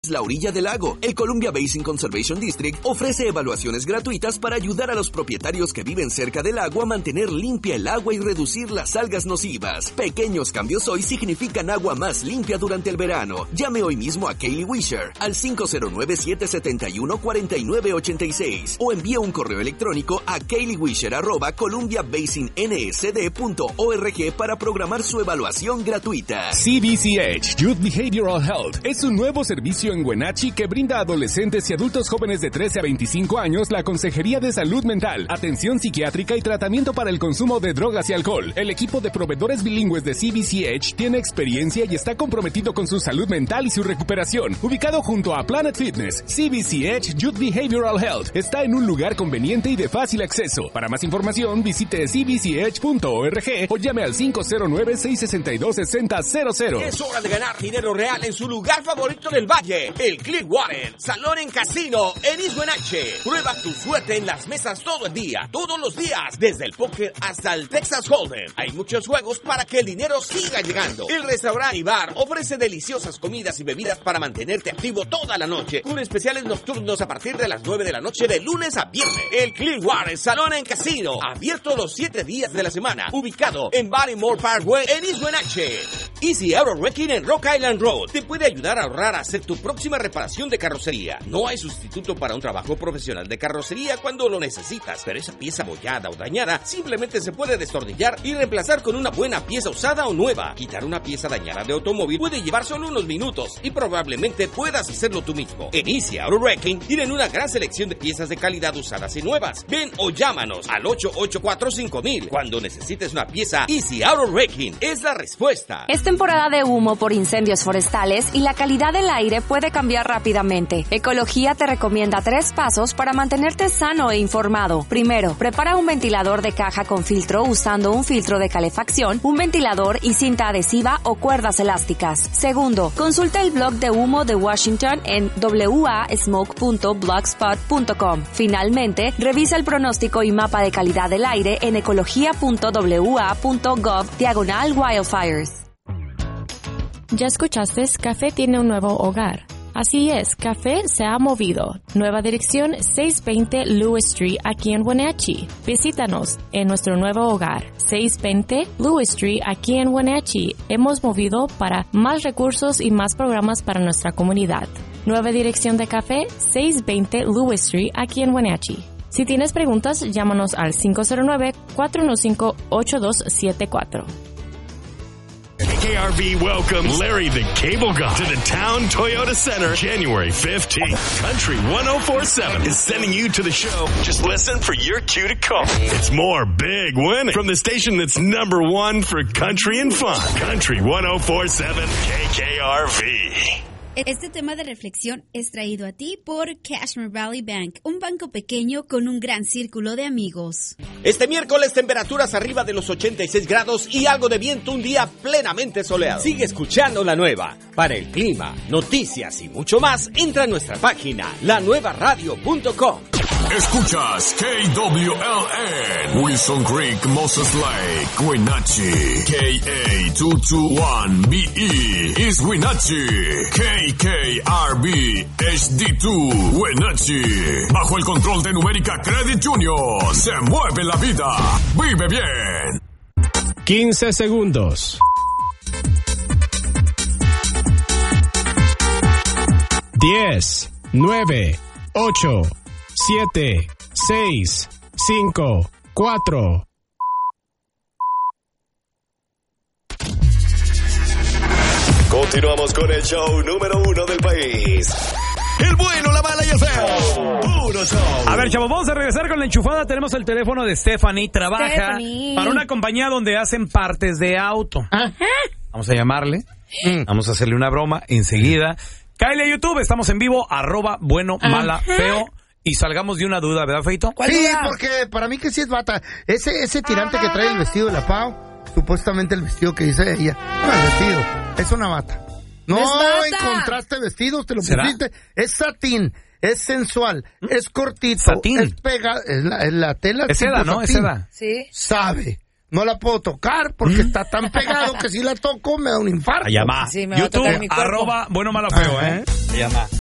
La orilla del lago. El Columbia Basin Conservation District ofrece evaluaciones gratuitas para ayudar a los propietarios que viven cerca del lago a mantener limpia el agua y reducir las algas nocivas. Pequeños cambios hoy significan agua más limpia durante el verano. Llame hoy mismo a Kaylee Wisher al 509-771-4986 o envíe un correo electrónico a kayleewisher@columbiabasinnsd.org para programar su evaluación gratuita. CBCH Youth Behavioral Health es un nuevo servicio en Wenatchee que brinda a adolescentes y adultos jóvenes de 13 a 25 años la consejería de salud mental, atención psiquiátrica y tratamiento para el consumo de drogas y alcohol. El equipo de proveedores bilingües de CBCH tiene experiencia y está comprometido con su salud mental y su recuperación. Ubicado junto a Planet Fitness, CBCH Youth Behavioral Health está en un lugar conveniente y de fácil acceso. Para más información, visite cbch.org o llame al 509-662-6000. Es hora de ganar dinero real en su lugar favorito del valle, el Clearwater Salón en Casino en East Wenatchee. Prueba tu suerte en las mesas todo el día, todos los días, desde el póker hasta el Texas Hold'em. Hay muchos juegos para que el dinero siga llegando. El restaurante y bar ofrece deliciosas comidas y bebidas para mantenerte activo toda la noche, con especiales nocturnos a partir de las 9 de la noche de lunes a viernes. El Clearwater Salón en Casino, abierto los 7 días de la semana, ubicado en Barrymore Parkway en East Wenatchee. Easy Auto Wrecking en Rock Island Road te puede ayudar a ahorrar a hacer tu próxima reparación de carrocería. No hay sustituto para un trabajo profesional de carrocería cuando lo necesitas, pero esa pieza abollada o dañada simplemente se puede destornillar y reemplazar con una buena pieza usada o nueva. Quitar una pieza dañada de automóvil puede llevar solo unos minutos y probablemente puedas hacerlo tú mismo. En Easy Auto Wrecking tienen una gran selección de piezas de calidad usadas y nuevas. Ven o llámanos al 884-5000. Cuando necesites una pieza, Easy Auto Wrecking es la respuesta. Es temporada de humo por incendios forestales y la calidad del aire puede cambiar rápidamente. Ecología te recomienda 3 pasos para mantenerte sano e informado. Primero, prepara un ventilador de caja con filtro usando un filtro de calefacción, un ventilador y cinta adhesiva o cuerdas elásticas. Segundo, consulta el blog de humo de Washington en wasmoke.blogspot.com. Finalmente, revisa el pronóstico y mapa de calidad del aire en ecología.wa.gov/wildfires. ¿Ya escuchaste? Café tiene un nuevo hogar. Así es, Café se ha movido. Nueva dirección 620 Lewis Street aquí en Wenatchee. Visítanos en nuestro nuevo hogar, 620 Lewis Street aquí en Wenatchee. Hemos movido para más recursos y más programas para nuestra comunidad. Nueva dirección de Café, 620 Lewis Street aquí en Wenatchee. Si tienes preguntas, llámanos al 509-415-8274. KRV welcomes Larry the Cable Guy to the Town Toyota Center January 15th. Country 104.7 is sending you to the show. Just listen for your cue to call. It's more big winning from the station that's #1 for country and fun. Country 104.7 KKRV. Este tema de reflexión es traído a ti por Cashmere Valley Bank, un banco pequeño con un gran círculo de amigos. Este miércoles temperaturas arriba de los 86 grados y algo de viento, un día plenamente soleado. Sigue escuchando La Nueva. Para el clima, noticias y mucho más, entra a nuestra página, lanuevaradio.com. Escuchas KWLN, Wilson Creek, Moses Lake, Wenatchee, KA221BE, East Wenatchee, KKRB, HD2, Wenatchee. Bajo el control de Numérica Credit Union, se mueve la vida, vive bien. 15 segundos. 10, 9, 8, 7, 6, 5, 4. Continuamos con el show número 1 del país. El bueno, la mala y el feo. Puro show. A ver, chavos, vamos a regresar con la enchufada. Tenemos el teléfono de Stephanie. Trabaja para una compañía donde hacen partes de auto. Ajá. Vamos a llamarle. Vamos a hacerle una broma enseguida. Cáele a YouTube. Estamos en vivo. @bueno, mala, feo. Y salgamos de una duda, ¿verdad, Feito? Sí, porque para mí que sí es bata. Ese tirante que trae el vestido de la Pau, supuestamente el vestido que dice ella, no es vestido, es una bata. No encontraste vestidos, te lo pusiste. Es satín, es sensual, es cortito, satín. Es pegado, es la tela. Es seda, ¿no? Es seda. Sí. Sabe. No la puedo tocar porque está tan pegado que si la toco me da un infarto. Llama. Sí, me va a YouTube, tocar mi cuerpo. @bueno malo feo, ¿eh? Llama.